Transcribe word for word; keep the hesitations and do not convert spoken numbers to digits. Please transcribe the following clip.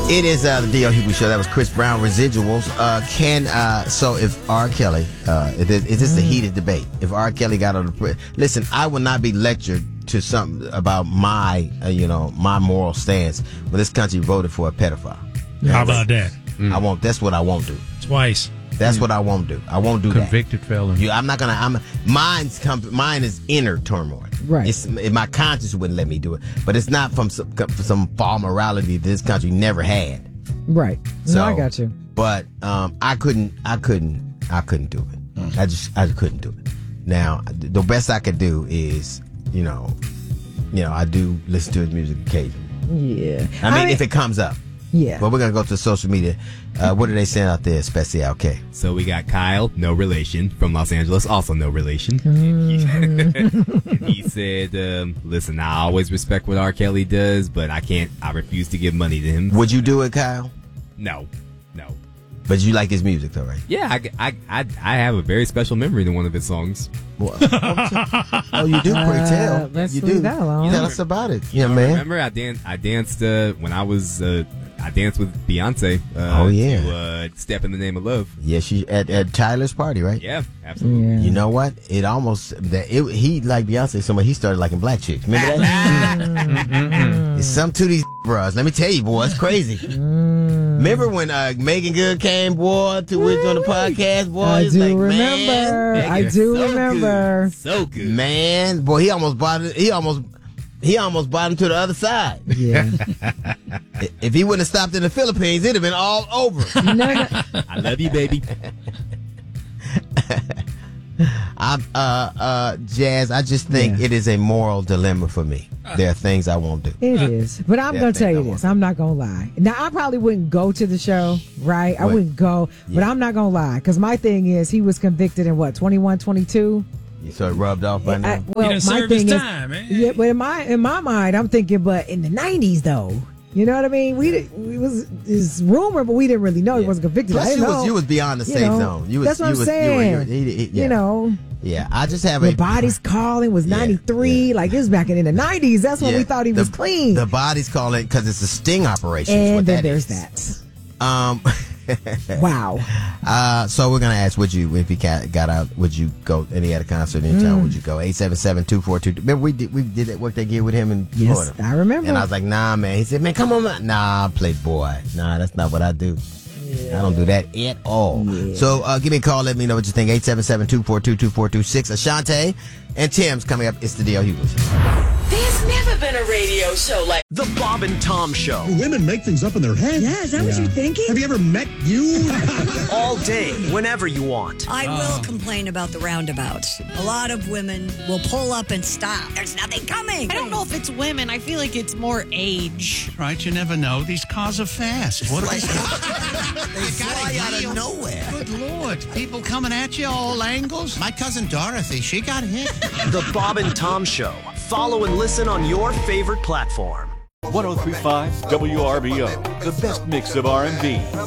It is uh, the D L Hughley Show. That was Chris Brown, Residuals. Uh, can uh, so if R. Kelly, uh, is this a heated debate? If R. Kelly got on the listen, I will not be lectured to something about my, uh, you know, my moral stance when this country voted for a pedophile. How about that? Mm. I won't. That's what I won't do. Twice. That's mm. what I won't do. I won't do Convicted that. felon. You, I'm not gonna. I'm mine's com- mine is inner turmoil. Right. It's, my conscience wouldn't let me do it, but it's not from some, some fall morality that this country never had. Right. So, no, I got you. But um, I couldn't. I couldn't. I couldn't do it. Mm. I just. I couldn't do it. Now, the best I could do is, you know, you know, I do listen to his music occasionally. Yeah. I mean, I mean if it comes up. Yeah. But we're going to go to social media. Uh, what are they saying out there, Special K? So we got Kyle, no relation, from Los Angeles, also no relation. Mm-hmm. He said, um, listen, I always respect what R. Kelly does, but I can't, I refuse to give money to him. Would you do it, Kyle? No, no. But you like his music, though, right? Yeah, I, I, I, I have a very special memory to one of his songs. Well, oh, you do, pray tell. Uh, let's you leave do. that alone. Tell us about it. Yeah, I man. Remember, I, dan- I danced uh, when I was... Uh, I danced with Beyonce. Uh, oh yeah, to, uh, Step in the Name of Love. Yeah, she at, at Tyler's party, right? Yeah, absolutely. Yeah. You know what? It almost that it, he liked Beyonce so much he started liking black chicks. Remember that? It's some to these bros. Let me tell you, boy, it's crazy. Remember when uh, Megan Good came, boy, to was on the podcast, boy? I It's do like, remember. Man, I do so remember. Good. So good, man. Boy, he almost bought it. He almost. He almost bought him to the other side. Yeah. If he wouldn't have stopped in the Philippines, it'd have been all over. No, no. I love you, baby. I, uh, uh, Jazz, I just think Yeah. it is a moral dilemma for me. There are things I won't do. It is. But I'm Yeah, going to tell think you I this. won't. I'm not going to lie. Now, I probably wouldn't go to the show, right? I What? wouldn't go. But Yeah. I'm not going to lie. Because my thing is, he was convicted in what, twenty-one, twenty-two? So it rubbed off by now. I, well, He done my served his thing is, time, man. yeah, but in my in my mind, I'm thinking, but in the nineties though, you know what I mean? We did, we was it's rumor, but we didn't really know he wasn't convicted. I Plus, didn't you know. was, you was beyond the You safe know, zone. You was, that's what you I'm was, saying. You, were, you, you, yeah. You know, Yeah, I just have the a... body's calling was Yeah, ninety-three. yeah. Like it was back in, in the nineties. That's when yeah, we thought he the, was clean. The body's calling because it's a sting operation. is and what then that there's is. that. Um, Wow. uh, so we're gonna ask, would you, if you got, got out, would you go? Any other concert in town? Mm. Would you go? Eight seven seven two four two. Remember we did we did that work that year with him in Yes, Florida. I remember. And I was like, nah, man. He said, man, come on, man. Nah, playboy. Nah, that's not what I do. I don't do that at all. Yeah. So uh, give me a call. Let me know what you think. eight seven seven two four two two four two six. Ashante and Tim's coming up. It's the D L Hughley Show. There's never been a radio show like The Bob and Tom Show. Women make things up in their head. Yeah, is that what you're thinking? Have you ever met you? All day, whenever you want. I will complain about the roundabouts. A lot of women will pull up and stop. There's nothing coming. I don't know if it's women. I feel like it's more age. Right, you never know. These cars are fast. What are we They fly out of nowhere. Good Lord. People coming at you all angles. My cousin Dorothy, she got hit. The Bob and Tom Show. Follow and listen on your favorite platform. one oh three point five W R B O, the best mix of R and B,